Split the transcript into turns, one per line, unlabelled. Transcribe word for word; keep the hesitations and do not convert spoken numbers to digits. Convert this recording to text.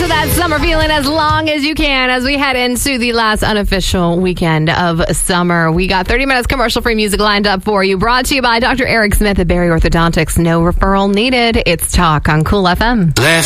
to that summer feeling as long as you can as we head into the last unofficial weekend of summer. We got thirty minutes commercial-free music lined up for you. Brought to you by Doctor Eric Smith at Barry Orthodontics. No referral needed. It's Talk on Cool F M.